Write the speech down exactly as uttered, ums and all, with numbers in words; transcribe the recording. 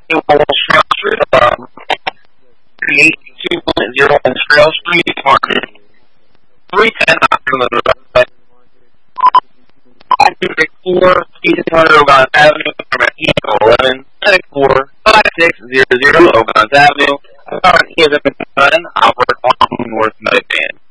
It will Trail Street, um, eight two one zero one Trail Street, Martin. three ten Road. five two six four, East Ogontz Avenue, eleven six four five six zero zero Ogontz Avenue. Our E S F N operates on North Medicine.